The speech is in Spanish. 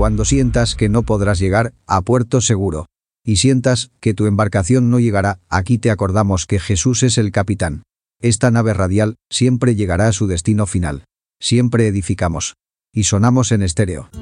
Cuando sientas que no podrás llegar a puerto seguro y sientas que tu embarcación no llegará, aquí te acordamos que Jesús es el capitán. Esta nave radial siempre llegará a su destino final. Siempre edificamos y sonamos en estéreo.